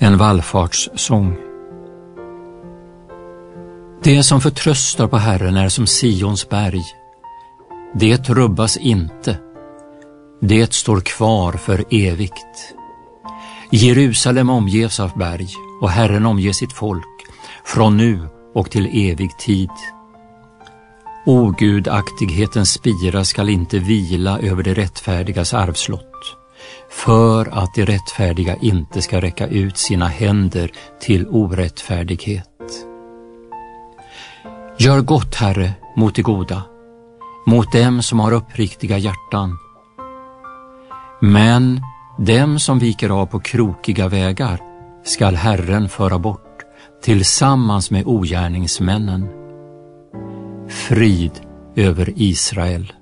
En vallfartssång. Det som förtröstar på Herren är som Sions berg. Det rubbas inte. Det står kvar för evigt. Jerusalem omges av berg och Herren omger sitt folk från nu och till evig tid. Ogudaktighetens spira skall inte vila över det rättfärdigas arvslott, för att det rättfärdiga inte ska räcka ut sina händer till orättfärdighet. Gör gott, Herre, mot det goda, mot dem som har uppriktiga hjärtan. Men dem som viker av på krokiga vägar skall Herren föra bort tillsammans med ogärningsmännen. Frid över Israel.